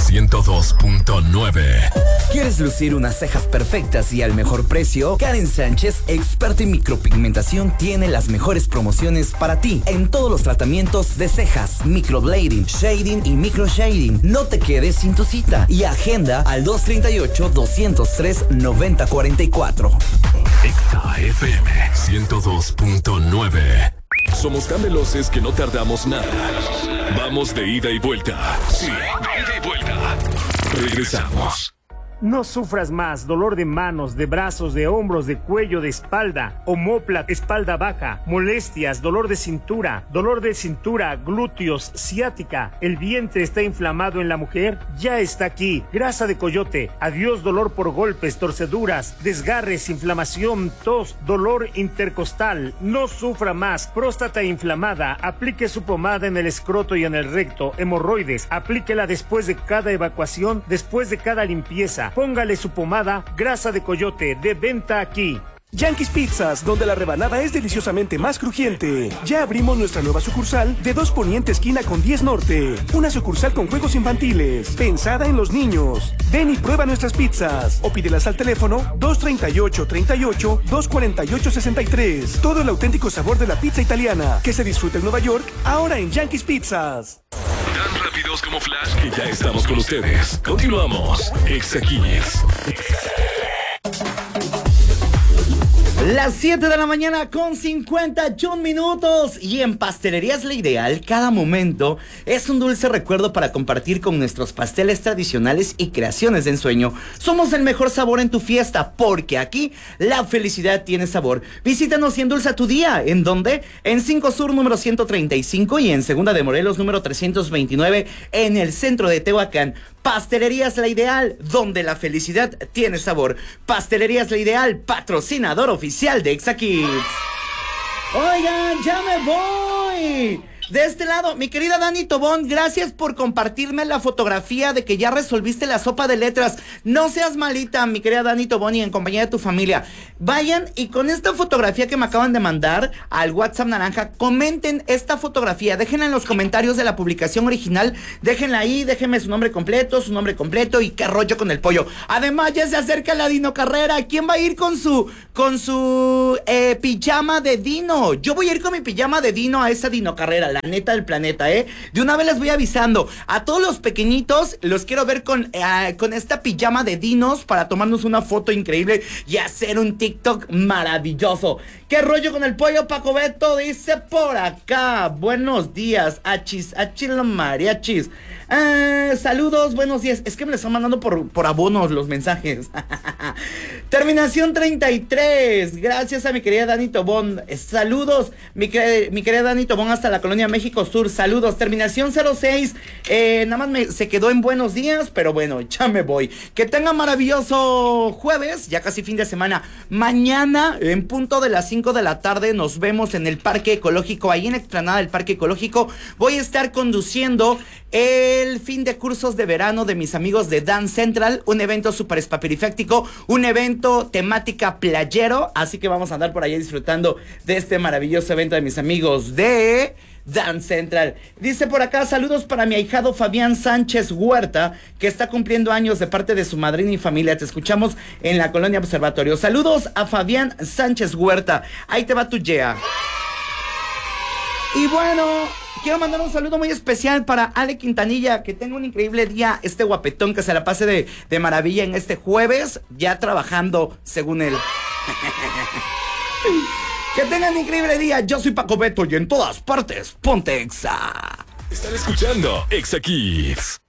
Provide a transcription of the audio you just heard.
102.9. ¿Quieres lucir unas cejas perfectas y al mejor precio? Karen Sánchez, experta en micropigmentación, tiene las mejores promociones para ti en todos los tratamientos de cejas, microblading, shading y microshading. No te quedes sin tu cita y agenda al 238-203-9044. Exa FM 102.9. Somos tan veloces que no tardamos nada. Vamos de ida y vuelta. Sí, de ida y vuelta. Regresamos. No sufras más dolor de manos, de brazos, de hombros, de cuello, de espalda, omóplata, espalda baja, molestias, dolor de cintura, glúteos, ciática, el vientre está inflamado en la mujer, ya está aquí. Grasa de coyote, adiós dolor por golpes, torceduras, desgarres, inflamación, tos, dolor intercostal. No sufra más. Próstata inflamada, aplique su pomada en el escroto y en el recto. Hemorroides, aplíquela después de cada evacuación, después de cada limpieza. Póngale su pomada Grasa de Coyote, de venta aquí. Yankees Pizzas, donde la rebanada es deliciosamente más crujiente. Ya abrimos nuestra nueva sucursal de 2 Poniente esquina con 10 Norte. Una sucursal con juegos infantiles, pensada en los niños. Ven y prueba nuestras pizzas o pídelas al teléfono 238-248-63. Todo el auténtico sabor de la pizza italiana que se disfruta en Nueva York, ahora en Yankees Pizzas. Tan rápidos como Flash que ya estamos con ustedes. Continuamos. Exa Kids. Las 7 de la mañana con 51 minutos y en Pastelerías La Ideal cada momento es un dulce recuerdo para compartir con nuestros pasteles tradicionales y creaciones de ensueño. Somos el mejor sabor en tu fiesta porque aquí la felicidad tiene sabor. Visítanos y endulza tu día. ¿En dónde? En 5 Sur número 135 y en Segunda de Morelos número 329 en el centro de Tehuacán. Pastelerías La Ideal, donde la felicidad tiene sabor. Pastelerías La Ideal, patrocinador oficial de Exa Kids. Oigan, ya me voy. De este lado, mi querida Dani Tobón, gracias por compartirme la fotografía de que ya resolviste la sopa de letras. No seas malita, mi querida Dani Tobón, y en compañía de tu familia. Vayan y con esta fotografía que me acaban de mandar al WhatsApp naranja, comenten esta fotografía. Déjenla en los comentarios de la publicación original. Déjenla ahí, déjenme su nombre completo y qué rollo con el pollo. Además, ya se acerca la Dino Carrera. ¿Quién va a ir con su pijama de Dino? Yo voy a ir con mi pijama de Dino a esa Dino Carrera. La neta del planeta, De una vez les voy avisando. A todos los pequeñitos los quiero ver con esta pijama de dinos para tomarnos una foto increíble y hacer un TikTok maravilloso. ¿Qué rollo con el pollo, Paco Beto? Dice por acá. Buenos días, achis los mariachis. Saludos, buenos días. Es que me les están mandando por abonos los mensajes. Terminación 33. Gracias a mi querida Dani Tobón. Saludos, mi querida Dani Tobón hasta la colonia México Sur. Saludos. Terminación 06. Nada más se quedó en buenos días, pero bueno, ya me voy. Que tengan maravilloso jueves, ya casi fin de semana. Mañana, en punto de las 5 de la tarde, nos vemos en el Parque Ecológico, ahí en la explanada del Parque Ecológico. Voy a estar conduciendo el fin de cursos de verano de mis amigos de Dance Central, un evento súper espapirifáctico, un evento temática playero, así que vamos a andar por allá disfrutando de este maravilloso evento de mis amigos de Dance Central. Dice por acá, saludos para mi ahijado Fabián Sánchez Huerta, que está cumpliendo años de parte de su madrina y familia. Te escuchamos en la colonia Observatorio. Saludos a Fabián Sánchez Huerta. Ahí te va tu yea. Y bueno, quiero mandar un saludo muy especial para Ale Quintanilla, que tenga un increíble día, este guapetón, que se la pase de maravilla en este jueves, ya trabajando según él. Que tengan un increíble día. Yo soy Paco Beto y en todas partes, ponte Exa. Están escuchando Exa Kids.